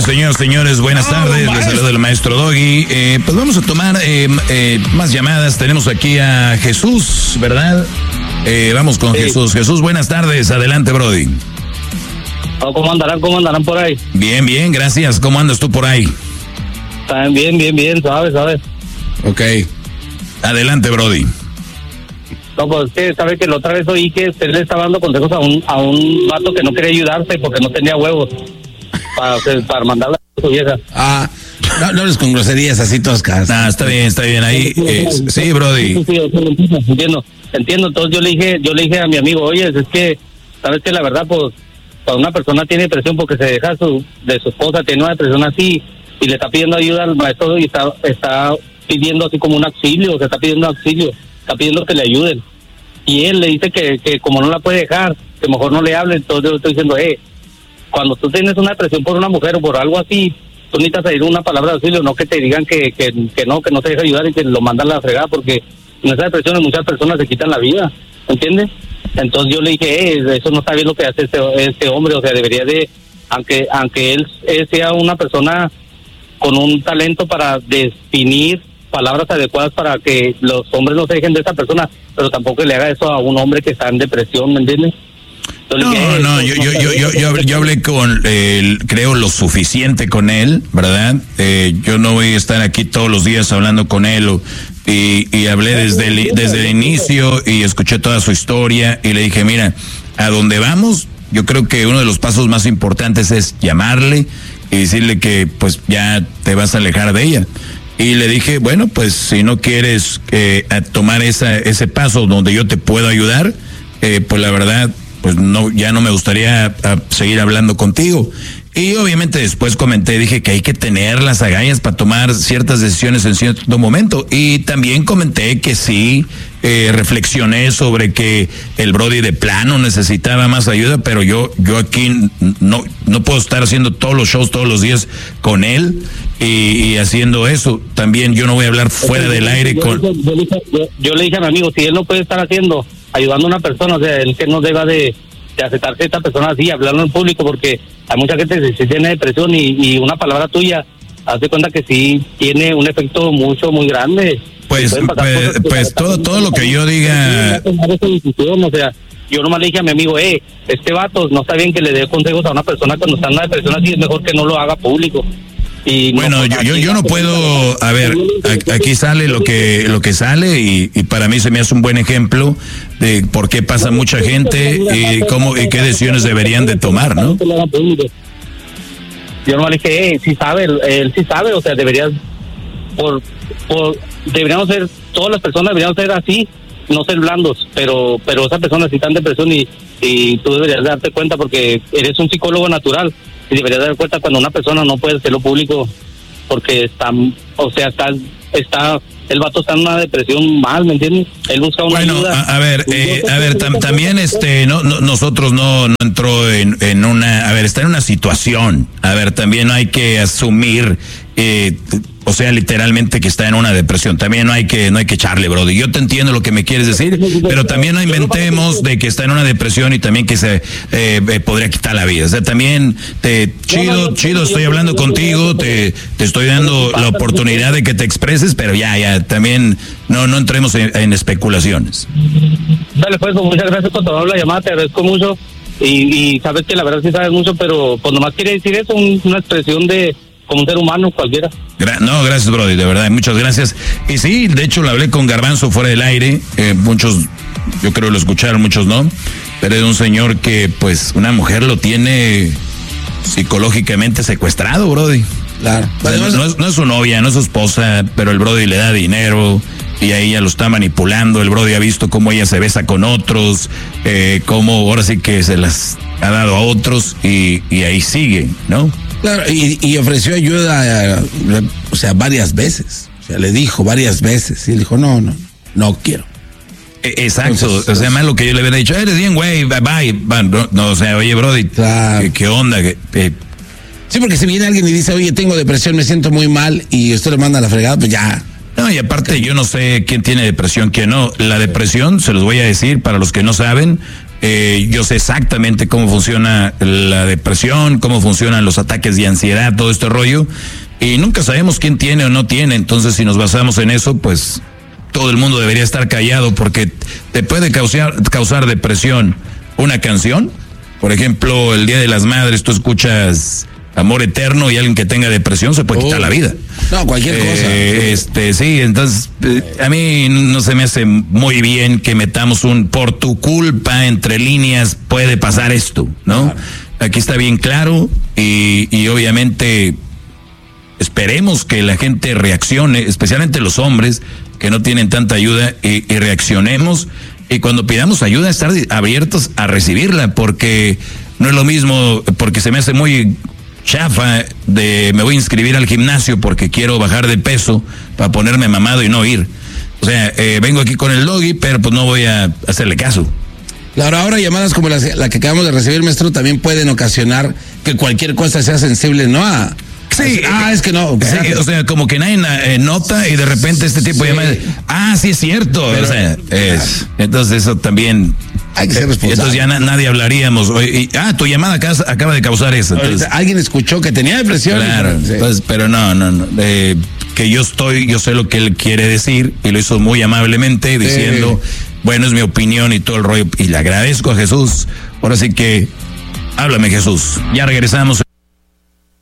señores, buenas tardes. Les saluda el maestro Doggy. Pues vamos a tomar más llamadas. Tenemos aquí a Jesús, ¿verdad? Vamos con Jesús. Jesús, buenas tardes. Adelante, Brody. ¿Cómo andarán por ahí? Bien, gracias. ¿Cómo andas tú por ahí? Bien, sabes. Ok. Adelante, Brody. No, pues sabe que la otra vez oí que usted le estaba dando consejos a un vato que no quería ayudarse porque no tenía huevos para mandarle a su vieja. No hables con groserías así toscas. Está bien. Ahí, sí, Brody. Sí, entiendo. Entonces yo le dije a mi amigo, oye, es que, sabes que la verdad, pues, cuando una persona tiene depresión porque se deja de su esposa, tiene una depresión así, y le está pidiendo ayuda al maestro y está pidiendo así como un auxilio, está pidiendo que le ayuden. Y él le dice que como no la puede dejar, que mejor no le hable. Entonces yo estoy diciendo, cuando tú tienes una depresión por una mujer o por algo así, tú necesitas pedir una palabra de auxilio, no que te digan que no te deja ayudar y que lo mandan a la fregada, porque en esa depresión muchas personas se quitan la vida, ¿entiendes? Entonces yo le dije, eso no está bien lo que hace este hombre, o sea, debería de, aunque él sea una persona con un talento para definir palabras adecuadas para que los hombres no se dejen de esa persona, pero tampoco le haga eso a un hombre que está en depresión, ¿me entiendes? Yo hablé con él, creo lo suficiente con él, ¿verdad? Yo no voy a estar aquí todos los días hablando con él y hablé desde el inicio y escuché toda su historia y le dije, mira, a dónde vamos, yo creo que uno de los pasos más importantes es llamarle y decirle que pues ya te vas a alejar de ella. Y le dije, bueno, pues si no quieres tomar ese paso donde yo te puedo ayudar, pues la verdad, pues no, ya no me gustaría seguir hablando contigo. Y obviamente después dije que hay que tener las agallas para tomar ciertas decisiones en cierto momento. Y también comenté que sí, reflexioné sobre que el Brody de plano necesitaba más ayuda, pero yo aquí no puedo estar haciendo todos los shows todos los días con él y haciendo eso. También yo no voy a hablar fuera del aire con... Yo le dije a mi amigo, si él no puede estar ayudando a una persona, o sea, él que no deba de aceptarse a esta persona así, hablarlo en público, porque hay mucha gente que se tiene depresión y una palabra tuya, hace cuenta que sí tiene un efecto muy grande. Pues todo lo que yo diga... O sea, yo nomás le dije a mi amigo, este vato no está bien que le dé consejos a una persona cuando está en una depresión así, es mejor que no lo haga público. Y bueno, yo no puedo, a ver, aquí sale lo que sale y para mí se me hace un buen ejemplo de por qué pasa mucha gente y qué decisiones deberían de tomar, ¿no? Yo no le dije, él sí sabe, o sea, deberíamos ser, todas las personas deberían ser así, no ser blandos, pero esa persona sí está en depresión y tú deberías darte cuenta porque eres un psicólogo natural. Y debería dar cuenta cuando una persona no puede hacerlo público porque está el vato está en una depresión mal, ¿me entiendes? Él busca una ayuda. A ver, también nosotros no entró en una, a ver, está en una situación. A ver, también hay que asumir o sea, literalmente que está en una depresión. También no hay que echarle, Brody. Yo te entiendo lo que me quieres decir, pero también no inventemos de que está en una depresión y también que se podría quitar la vida. O sea, también chido, estoy hablando contigo, te estoy dando la oportunidad de que te expreses, pero ya, también no entremos en especulaciones. Dale, pues, muchas gracias por tomar la llamada, te agradezco mucho y sabes que la verdad sí sabes mucho, pero pues nomás quiere decir eso, una expresión de como un ser humano cualquiera. Gracias, Brody, de verdad, muchas gracias. Y sí, de hecho, lo hablé con Garbanzo fuera del aire, muchos, yo creo lo escucharon, muchos no, pero es un señor que, pues, una mujer lo tiene psicológicamente secuestrado, Brody. Claro. O sea, no es su novia, no es su esposa, pero el Brody le da dinero y a ella lo está manipulando. El Brody ha visto cómo ella se besa con otros, cómo ahora sí que se las ha dado a otros y ahí sigue, ¿no? Claro, y ofreció ayuda, o sea, varias veces. O sea, le dijo varias veces. Y él dijo, no quiero. Exacto. Entonces, o sea, más lo que yo le hubiera dicho, eres bien, güey, bye. No, o sea, oye, Brody, claro. ¿qué onda? Sí, porque si viene alguien y dice, oye, tengo depresión, me siento muy mal, y usted le manda a la fregada, pues ya. No, y aparte yo no sé quién tiene depresión, quién no. La depresión, se los voy a decir, para los que no saben, Yo sé exactamente cómo funciona la depresión, cómo funcionan los ataques de ansiedad, todo este rollo, y nunca sabemos quién tiene o no tiene. Entonces, si nos basamos en eso, pues todo el mundo debería estar callado, porque te puede causar depresión una canción. Por ejemplo, el Día de las Madres, tú escuchas Amor Eterno y alguien que tenga depresión se puede quitar la vida. No, cualquier cosa. Sí, entonces a mí no se me hace muy bien que metamos un por tu culpa entre líneas puede pasar esto, ¿no? Claro. Aquí está bien claro y obviamente esperemos que la gente reaccione, especialmente los hombres que no tienen tanta ayuda y reaccionemos, y cuando pidamos ayuda estar abiertos a recibirla, porque no es lo mismo, porque se me hace muy chafa de me voy a inscribir al gimnasio porque quiero bajar de peso para ponerme mamado y no ir. O sea, vengo aquí con el Doggy, pero pues no voy a hacerle caso. Claro, ahora llamadas como la que acabamos de recibir, maestro, también pueden ocasionar que cualquier cosa sea sensible, ¿no? Sí, es que no. Sí, o sea, como que nadie nota y de repente este tipo de llamadas, sí es cierto. Pero, o sea, entonces eso también hay que ser responsable. Entonces ya nadie hablaríamos. Tu llamada acaba de causar eso. Entonces, alguien escuchó que tenía depresión. Claro, sí. Entonces, pero no. Que yo sé lo que él quiere decir, y lo hizo muy amablemente diciendo, bueno, es mi opinión y todo el rollo, y le agradezco a Jesús. Ahora sí que háblame, Jesús. Ya regresamos.